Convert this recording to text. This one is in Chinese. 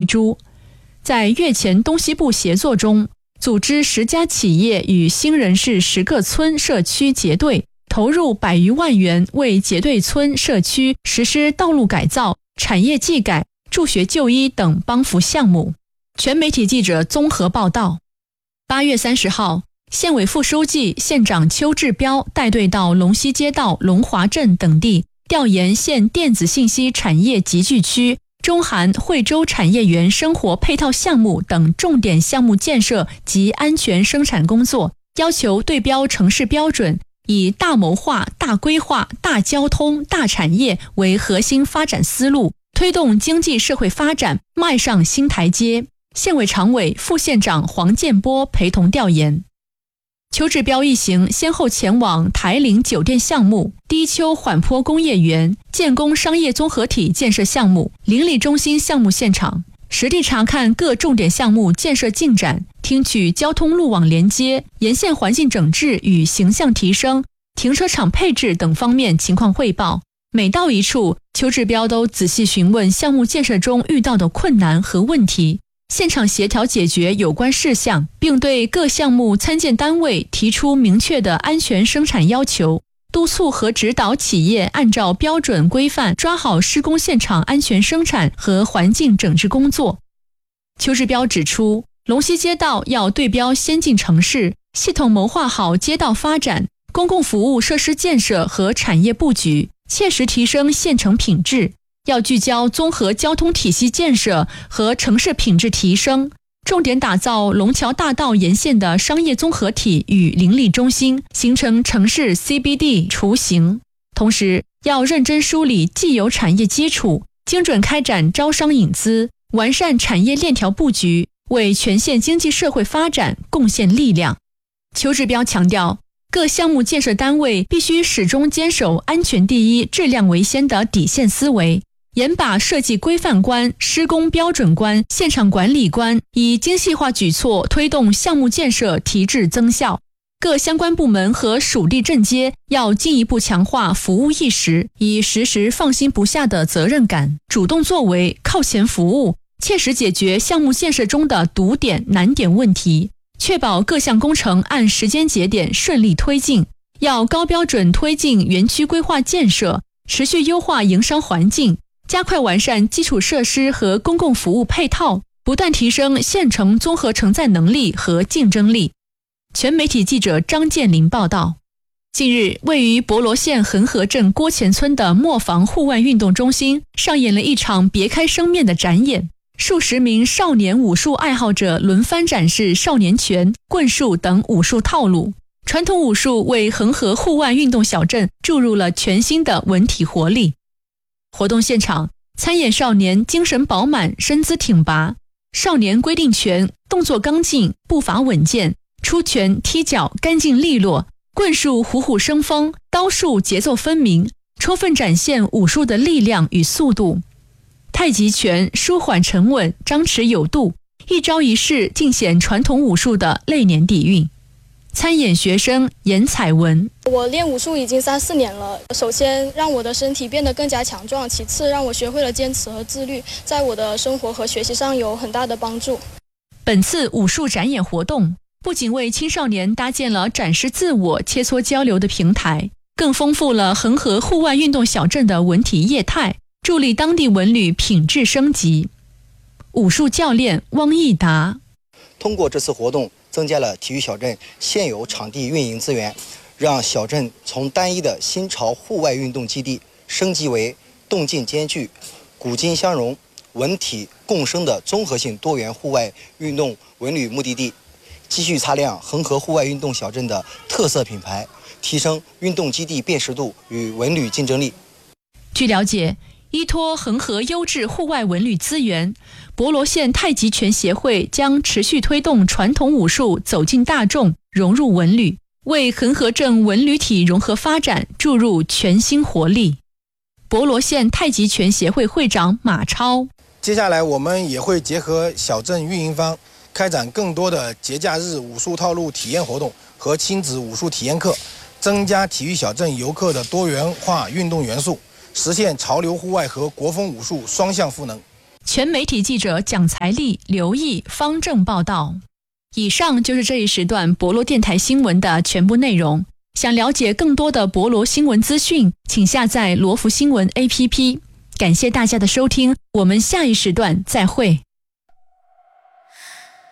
株。在月前东西部协作中，组织10家企业与新人市10个村社区结对，投入100余万元为结对村社区实施道路改造、产业技改、助学就医等帮扶项目。全媒体记者综合报道。8月30号，县委副书记、县长邱志彪带队到龙溪街道、龙华镇等地调研县电子信息产业集聚区、中韩惠州产业园生活配套项目等重点项目建设及安全生产工作，要求对标城市标准，以大谋划、大规划、大交通、大产业为核心发展思路，推动经济社会发展迈上新台阶。县委常委、副县长黄建波陪同调研。邱志彪一行先后前往台岭酒店项目、低丘缓坡工业园、建工商业综合体建设项目、邻里中心项目现场，实地查看各重点项目建设进展，听取交通路网连接、沿线环境整治与形象提升、停车场配置等方面情况汇报。每到一处，邱志彪都仔细询问项目建设中遇到的困难和问题，现场协调解决有关事项，并对各项目参建单位提出明确的安全生产要求，督促和指导企业按照标准规范抓好施工现场安全生产和环境整治工作。邱志彪指出，龙溪街道要对标先进城市，系统谋划好街道发展、公共服务设施建设和产业布局，切实提升县城品质。要聚焦综合交通体系建设和城市品质提升，重点打造龙桥大道沿线的商业综合体与邻里中心，形成城市 CBD 雏形。同时，要认真梳理既有产业基础，精准开展招商引资，完善产业链条布局，为全县经济社会发展贡献力量。邱志彪强调，各项目建设单位必须始终坚守安全第一、质量为先的底线思维，严把设计规范观、施工标准观、现场管理观，以精细化举措推动项目建设提质增效。各相关部门和属地镇街要进一步强化服务意识，以时时放心不下的责任感，主动作为，靠前服务，切实解决项目建设中的堵点、难点问题，确保各项工程按时间节点顺利推进。要高标准推进园区规划建设，持续优化营商环境，加快完善基础设施和公共服务配套，不断提升县城综合承载能力和竞争力。全媒体记者张建林报道。近日，位于博罗县恒河镇郭前村的磨坊户外运动中心上演了一场别开生面的展演，数十名少年武术爱好者轮番展示少年拳、棍术等武术套路。传统武术为恒河户外运动小镇注入了全新的文体活力。活动现场，参演少年精神饱满、身姿挺拔，少年规定拳动作刚劲、步伐稳健，出拳踢脚干净利落，棍术虎虎生风，刀术节奏分明，充分展现武术的力量与速度。太极拳舒缓沉稳，张弛有度，一招一式尽显传统武术的内敛底蕴。参演学生严彩文， 我练武术已经3、4年了，首先让我的身体变得更加强壮，其次让我学会了坚持和自律，在我的生活和学习上有很大的帮助。 本次武术展演活动不仅为青少年搭建了展示自我、切磋交流的平台，更丰富了恒河户外运动小镇的文体业态，助力当地文旅品质升级。武术教练汪义达， 通过这次活动，增加了体育小镇现有场地运营资源，让小镇从单一的新潮户外运动基地升级为动静兼具、古今相融、文体共生的综合性多元户外运动文旅目的地，继续擦亮恒河户外运动小镇的特色品牌，提升运动基地辨识度与文旅竞争力。 据了解，依托恒河优质户外文旅资源，博罗县太极拳协会将持续推动传统武术走进大众，融入文旅，为恒河镇文旅体融合发展注入全新活力。博罗县太极拳协会会长马超， 接下来我们也会结合小镇运营方，开展更多的节假日武术套路体验活动和亲子武术体验课，增加体育小镇游客的多元化运动元素，实现潮流户外和国风武术双向赋能。 全媒体记者蒋才丽、刘毅、方正报道。以上就是这一时段博罗电台新闻的全部内容。想了解更多的博罗新闻资讯，请下载罗福新闻 APP。感谢大家的收听，我们下一时段再会。